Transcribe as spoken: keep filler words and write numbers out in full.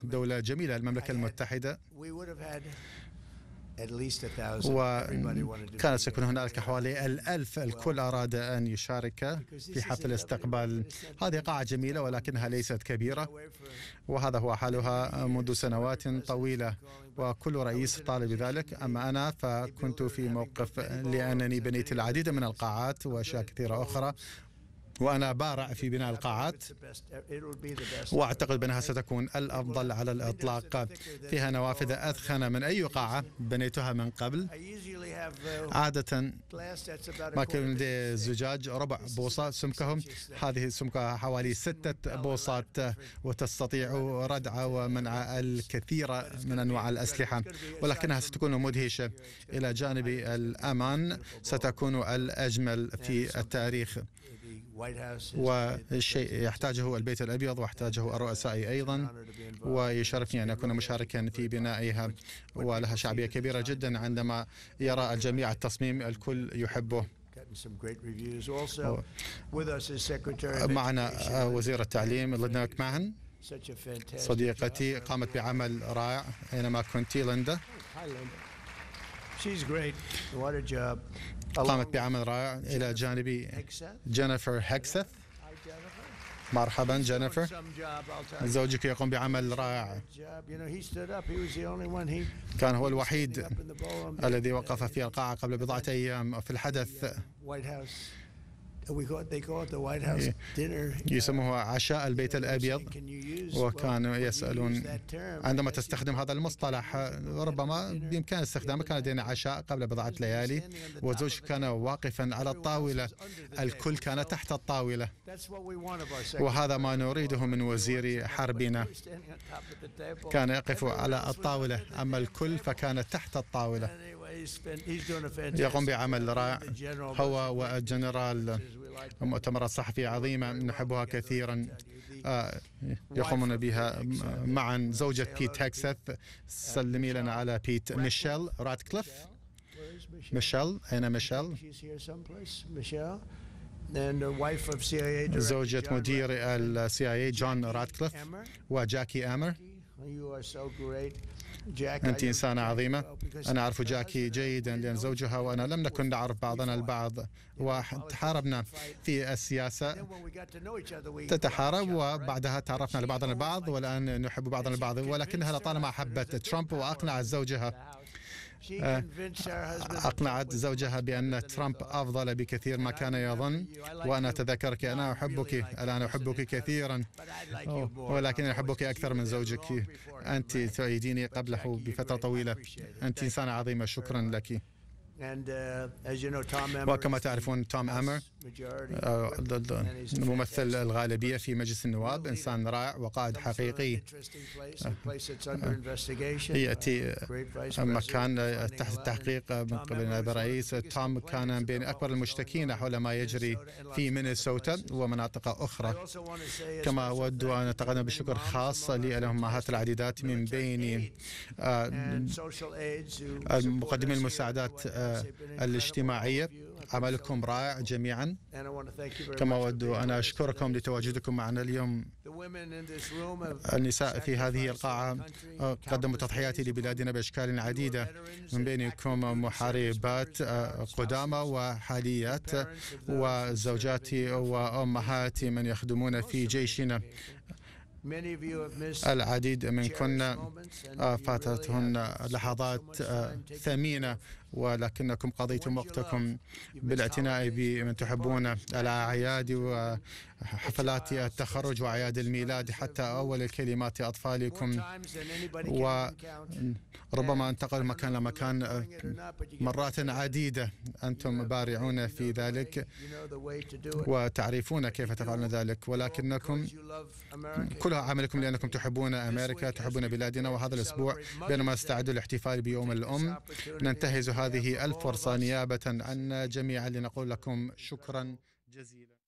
دولة جميلة المملكة المتحدة، وكان سيكون هنالك حوالي الألف. الكل أراد أن يشارك في حفل الاستقبال. هذه قاعة جميلة ولكنها ليست كبيرة، وهذا هو حالها منذ سنوات طويلة، وكل رئيس طالب بذلك. أما أنا فكنت في موقف لأنني بنيت العديد من القاعات وأشياء كثيرة أخرى، وأنا بارع في بناء القاعات، وأعتقد بأنها ستكون الأفضل على الإطلاق. فيها نوافذ أثخن من أي قاعة بنيتها من قبل. عادة ما كان لدي زجاج ربع بوصة سمكهم، هذه سمكها حوالي ستة بوصات، وتستطيع ردع ومنع الكثير من أنواع الأسلحة، ولكنها ستكون مدهشة. إلى جانب الأمان ستكون الأجمل في التاريخ، والشيء يحتاجه البيت الأبيض ويحتاجه الرؤساء أيضا، ويشرفني أن أكون مشاركا في بنائها، ولها شعبية كبيرة جدا. عندما يرى الجميع التصميم الكل يحبه. معنا وزير التعليم ليندا ماكماهون صديقتي، قامت بعمل رائع أينما كنت. ليندا قامت بعمل رائع إلى جانب جينيفر هيكسث. مرحبا جينيفر، زوجك يقوم بعمل رائع. كان هو الوحيد الذي وقف في القاعة قبل بضعة أيام في الحدث يسموه عشاء البيت الأبيض، وكانوا يسألون عندما تستخدم هذا المصطلح ربما بإمكان استخدامه. كان لدينا عشاء قبل بضعة ليالي، وزوج كان واقفا على الطاولة، الكل كان تحت الطاولة، وهذا ما نريده من وزير حربنا. كان يقف على الطاولة، أما الكل فكان تحت الطاولة. يقوم بعمل رائع هو والجنرال. مؤتمرات صحفية عظيمة نحبها كثيرا، يقومون بها معا. زوجة بيت هيكسث، سلمي لنا على بيت. ميشيل راتكليف. ميشيل، أين ميشيل؟ زوجة مدير السي آي إي جون راتكليف، وجاكي آمر. أنت إنسانة عظيمة. أنا أعرف جاكي جيدا لأن زوجها وأنا لم نكن نعرف بعضنا البعض، وتحاربنا في السياسة. تتحارب وبعدها تعرفنا لبعضنا البعض، والآن نحب بعضنا البعض. ولكنها لطالما أحبت ترامب وأقنعت زوجها أقنعت زوجها بأن ترامب أفضل بكثير ما كان يظن. وأنا أتذكرك، أنا أحبك الآن، أحبك كثيرا، ولكن أحبك أكثر من زوجك. أنت تؤيديني قبله بفترة طويلة. أنت إنسانة عظيمة، شكرا لك. وكما تعرفون توم آمر ممثل الغالبية في مجلس النواب، إنسان رائع وقائد حقيقي. يأتي مكان تحت التحقيق من قبل نائب الرئيس. توم كان بين أكبر المشتكين حول ما يجري في مينيسوتا ومناطق أخرى. كما أود أن أتقدم بشكر خاص للأمهات العديدات من بين مقدمي المساعدات الاجتماعية. عملكم رائع جميعا. كما أود أن أشكركم لتواجدكم معنا اليوم. النساء في هذه القاعة قدموا تضحيات لبلادنا بأشكال عديدة، من بينكم محاربات قدامى وحاليات، وزوجات وأمهات من يخدمون في جيشنا. العديد منكن فاتتهن لحظات ثمينة، ولكنكم قضيتم وقتكم بالاعتناء بمن تحبون، الأعياد وحفلات التخرج وأعياد الميلاد، حتى أول الكلمات أطفالكم. وربما انتقل مكان لمكان مرات عديدة. أنتم بارعون في ذلك وتعرفون كيف تفعلون ذلك، ولكنكم كل عملكم لأنكم تحبون أمريكا، تحبون بلادنا. وهذا الأسبوع بينما نستعد للاحتفال بيوم الأم، ننتهز هذه الفرصة نيابة عنا جميعا لنقول لكم شكرا جزيلا.